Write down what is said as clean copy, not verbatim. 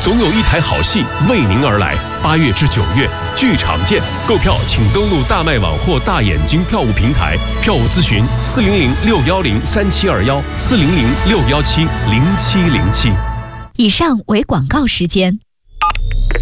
总有一台好戏为您而来。8月至9月，剧场见！购票请登录大麦网或大眼睛票务平台，票务咨询400-610-3721，400-617-0707。 以上为广告时间。